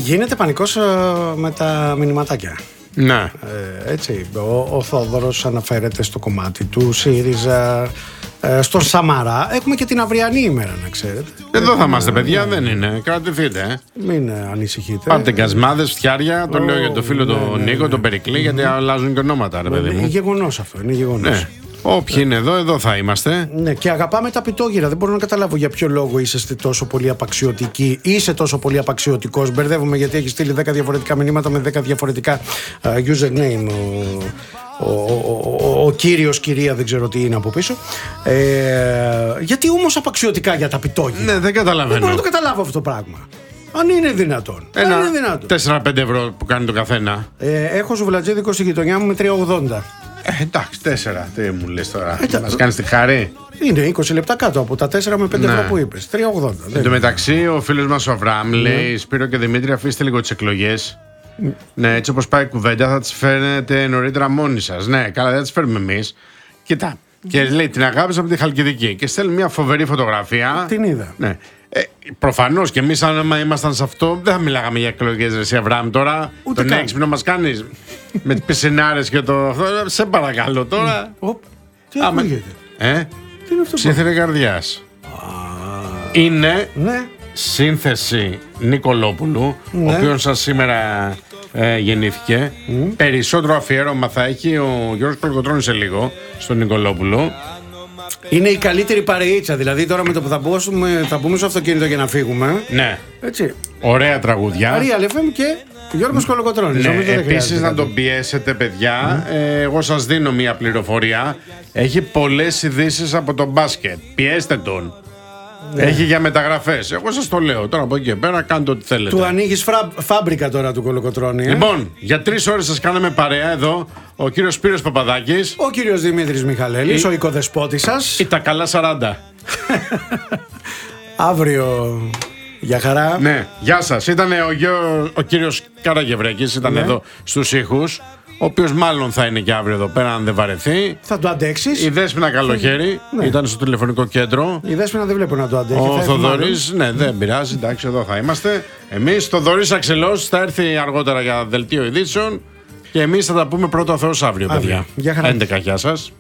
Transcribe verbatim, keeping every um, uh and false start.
Γίνεται πανικός με τα μηνυματάκια. Ναι. Ε, έτσι, ο, ο Θόδωρος αναφέρεται στο κομμάτι του ΣΥΡΙΖΑ, ε, στον Σαμαρά. Έχουμε και την αυριανή ημέρα, να ξέρετε. Εδώ θα είμαστε, παιδιά, δεν είναι. Κρατηθείτε. Ε. Μην ανησυχείτε. Πάρτε γκασμάδες, φτιάρια. Το λέω για το φίλο τον Νίκο, τον Περικλή, γιατί αλλάζουν και ονόματα, ρε παιδί μου. Είναι γεγονός αυτό. Είναι γεγονός. Ναι. Όποιοι είναι εδώ, εδώ θα είμαστε. Ναι, και αγαπάμε τα πιτόγυρα. Δεν μπορώ να καταλάβω για ποιο λόγο είσαστε τόσο πολύ απαξιωτικοί. Είσαι τόσο πολύ απαξιωτικός. Μπερδεύομαι γιατί έχει στείλει δέκα διαφορετικά μηνύματα με δέκα διαφορετικά uh, username. Ο, ο, ο, ο, ο κύριος, κυρία, δεν ξέρω τι είναι από πίσω. Ε, γιατί όμως απαξιωτικά για τα πιτόγυρα? Ναι, δεν καταλαβαίνω. Δεν μπορώ να το καταλάβω αυτό το πράγμα. Αν είναι δυνατόν. Ένα Αν είναι δυνατόν. τέσσερα πέντε ευρώ που κάνει το καθένα. Ε, έχω ζουβλατζίδικο στη γειτονιά μου με τρία ογδόντα. Ε, εντάξει, τέσσερα. Τι μου λες τώρα. Ε, Μας κάνεις τη χάρη. Είναι είκοσι λεπτά κάτω από τα τέσσερα με πέντε ναι. ευρώ που είπες. τρία ογδόντα. Εν τω μεταξύ, ο φίλος μας ο Αβραάμ ναι. λέει: Σπύρο και Δημήτρη, αφήστε λίγο τις εκλογές. Mm. Ναι, έτσι όπως πάει η κουβέντα, θα τις φέρνετε νωρίτερα μόνοι σας. Ναι, καλά, δεν τις φέρνουμε εμείς. Κοίτα. Mm. Και λέει: Την αγάπησα από τη Χαλκιδική. Και στέλνει μια φοβερή φωτογραφία. Την είδα. Ναι. Ε, προφανώς και εμείς, αν ήμασταν σε αυτό, δεν θα μιλάγαμε για εκλογές, ρε εσύ Αβραάμ τώρα. Ούτε τον έξυπνο μας κάνεις με τις πισινάρες και το. Σε παρακαλώ τώρα. Mm. Τι ακούγεται? Ε, τι είναι αυτό? Ψήθυρη καρδιάς. Είναι ναι. σύνθεση Νικολόπουλου, ναι. ο οποίος σας σήμερα ε, γεννήθηκε. Mm. Περισσότερο αφιέρωμα θα έχει ο Γιώργος Κολοκοτρώνης σε λίγο στον Νικολόπουλο. Είναι η καλύτερη παρεΐτσα. Δηλαδή τώρα με το που θα, μπούμε, θα μπούμε στο αυτοκίνητο για να φύγουμε. Ναι. Έτσι. Ωραία τραγούδια. Real εφ εμ και Γιώργος Κολοκοτρώνης. Ναι, επίσης να τον πιέσετε, παιδιά. Mm. Ε, εγώ σας δίνω μια πληροφορία. Έχει πολλές ειδήσεις από το μπάσκετ. Πιέστε τον. Ναι. Έχει για μεταγραφές. Εγώ σας το λέω. Τώρα από εκεί και πέρα κάντε ό,τι θέλετε. Του ανοίγεις φρα... φάμπρικα τώρα του Κολοκοτρώνη. Ε? Λοιπόν, για τρεις ώρες σας κάναμε παρέα εδώ. Ο κύριος Σπύρος Παπαδάκης. Ο κύριος Δημήτρης Μιχαλέλης, η... ο οικοδεσπότης σας. Ή τα καλά σαράντα. Αύριο. Για χαρά. Ναι, γεια σας. Ήταν ο, γιο... ο κύριος Καραγευρέκης. Ήταν ναι. εδώ στους ήχους. Ο οποίος μάλλον θα είναι και αύριο εδώ πέρα, αν δεν βαρεθεί. Θα το αντέξεις. Η Δέσποινα Καλοχέρη ναι. ήταν στο τηλεφωνικό κέντρο. Η Δέσποινα δεν βλέπω να το αντέχει. Ο Θοδωρής, ναι, δεν πειράζει. Εντάξει, εδώ θα είμαστε. Εμείς, Θοδωρής Αξελός, θα έρθει αργότερα για δελτίο ειδήσεων. Και εμείς θα τα πούμε πρώτο Θεός αύριο, παιδιά. Γεια χαρά. έντεκα, γεια σας.